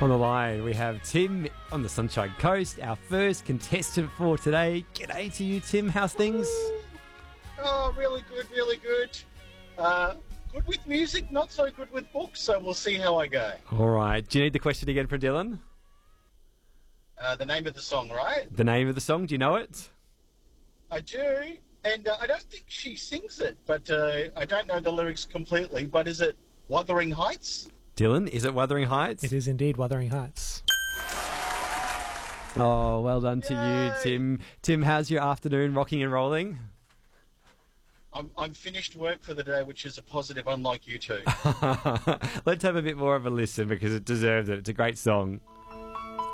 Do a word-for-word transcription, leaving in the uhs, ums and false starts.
On the line, we have Tim on the Sunshine Coast, our first contestant for today. G'day to you, Tim. How's things? Oh, really good, really good. Uh, good with music, not so good with books, so we'll see how I go. All right. Do you need the question again from Dylan? Uh, the name of the song, right? The name of the song, do you know it? I do, and uh, I don't think she sings it, but uh, I don't know the lyrics completely, but is it Wuthering Heights? Dylan, is it Wuthering Heights? It is indeed Wuthering Heights. Oh, well done to Yay. you, Tim. Tim, how's your afternoon rocking and rolling? I'm, I'm finished work for the day, which is a positive, unlike you two. Let's have a bit more of a listen because it deserves it. It's a great song.